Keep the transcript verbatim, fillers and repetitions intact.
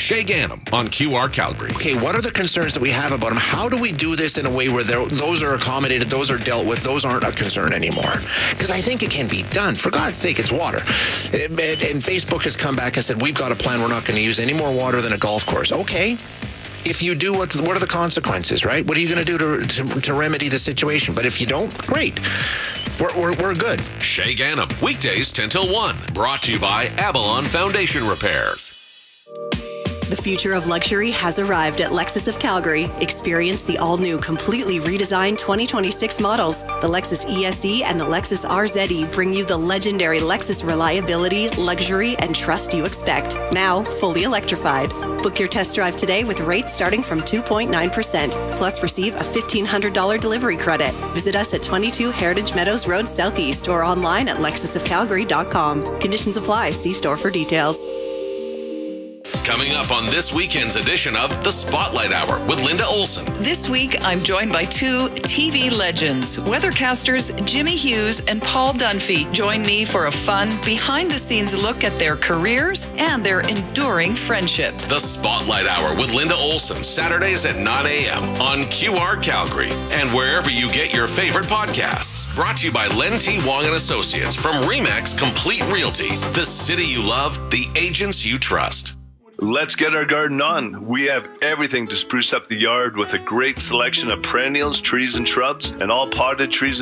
Shay Gannam on Q R Calgary. Okay, what are the concerns that we have about them? How do we do this in a way where those are accommodated, those are dealt with, those aren't a concern anymore? Because I think it can be done. For God's sake, it's water. And, and Facebook has come back and said, we've got a plan. We're not going to use any more water than a golf course. Okay. If you do, what, what are the consequences, right? What are you going to do to, to to remedy the situation? But if you don't, great. We're, we're, we're good. Shay Gannam, weekdays ten till one. Brought to you by Avalon Foundation Repairs. The future of luxury has arrived at Lexus of Calgary. Experience the all-new, completely redesigned twenty twenty-six models. The Lexus E S E and the Lexus R Z E bring you the legendary Lexus reliability, luxury, and trust you expect. Now, fully electrified. Book your test drive today with rates starting from two point nine percent. Plus, receive a fifteen hundred dollars delivery credit. Visit us at twenty-two Heritage Meadows Road Southeast or online at lexus of calgary dot com. Conditions apply. See store for details. Coming up on this weekend's edition of The Spotlight Hour with Linda Olson. This week, I'm joined by two T V legends, weathercasters Jimmy Hughes and Paul Dunphy. Join me for a fun, behind-the-scenes look at their careers and their enduring friendship. The Spotlight Hour with Linda Olson, Saturdays at nine a.m. on Q R Calgary and wherever you get your favorite podcasts. Brought to you by Len T. Wong and Associates from Remax Complete Realty. The city you love, the agents you trust. Let's get our garden on. We have everything to spruce up the yard with a great selection of perennials, trees, and shrubs, and all potted trees